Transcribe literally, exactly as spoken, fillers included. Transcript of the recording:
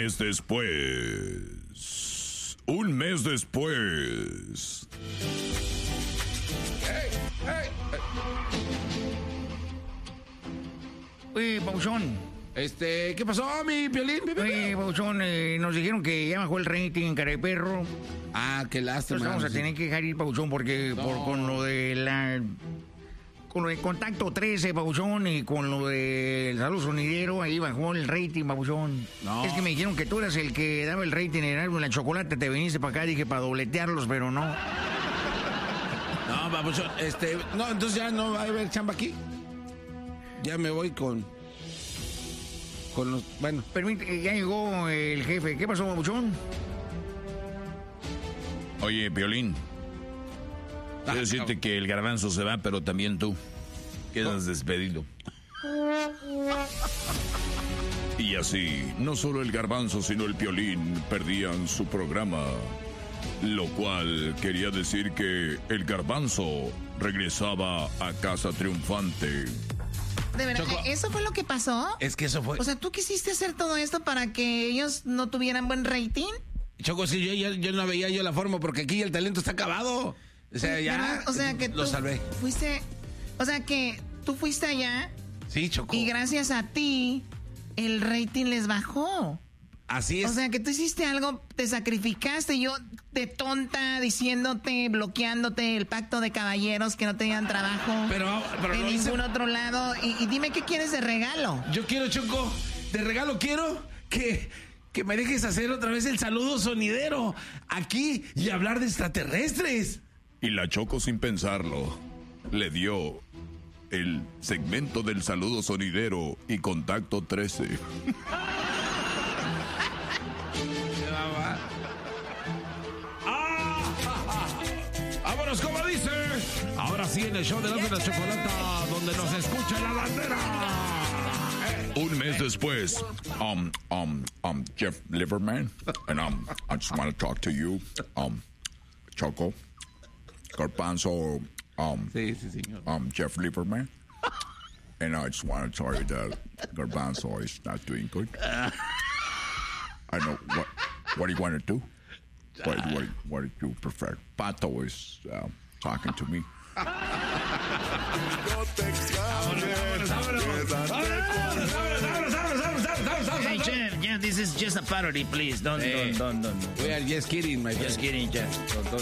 mes después. Un mes después. Hey, hey, hey. Oye, Pauzón. Este, ¿qué pasó, mi Piolín? Oye, Pauzón, eh, nos dijeron que ya bajó el rating en Cara de Perro. Ah, qué lástima. Entonces vamos a sí. tener que dejar ir, Pauzón, porque No. por, con lo de la... Con lo de Contacto trece, Pauzón, y con lo del Salud Sonidero, ahí bajó el rating, Pauzón. No. Es que me dijeron que tú eras el que daba el rating en algo en la chocolate, te viniste para acá, dije, para dobletearlos, pero no. No, vamos, este, no, entonces ya no va a haber chamba aquí. Ya me voy con, con los, bueno. Permite, ya llegó el jefe. ¿Qué pasó, Pauzón? Oye, Piolín. Quiero decirte que el garbanzo se va, pero también tú. Quedas despedido. Y así, no solo el garbanzo, sino el Piolín perdían su programa. Lo cual quería decir que el garbanzo regresaba a casa triunfante. ¿De verdad? Choco. ¿Eso fue lo que pasó? Es que eso fue. O sea, ¿tú quisiste hacer todo esto para que ellos no tuvieran buen rating? Choco, sí, yo, yo, yo no veía yo la forma porque aquí el talento está acabado. O sea, ya. ¿Verdad? O sea, que lo tú salvé. fuiste... O sea, que tú fuiste allá Sí, Choco. y gracias a ti el rating les bajó. Así es. O sea, que tú hiciste algo, te sacrificaste, yo de tonta, diciéndote, bloqueándote el pacto de caballeros que no tenían trabajo pero, pero en lo hice- ningún otro lado. Y, y dime qué quieres de regalo. Yo quiero, Choco, de regalo quiero que, que me dejes hacer otra vez el saludo sonidero aquí y hablar de extraterrestres. Y la Choco, sin pensarlo, le dio el segmento del saludo sonidero y Contacto trece. Vámonos, como dice. Ahora sí, en el show de la de la chocolata, donde nos escucha la bandera. Un mes después, um, um, um, Jeff Liverman, and um, I just want to talk to you, um, Choco, Garbanzo, um, Sí, sí, señor. um, Jeff Liverman, and I just want to tell you that Garbanzo is not doing good. I know what what do you want to do? What what what do you prefer? Pato is uh, talking to me. Hey, Jeff, Jeff, this is just a parody, please. Don't, Hey. don't, don't, don't. We are just kidding, my friend. Just kidding, Jeff.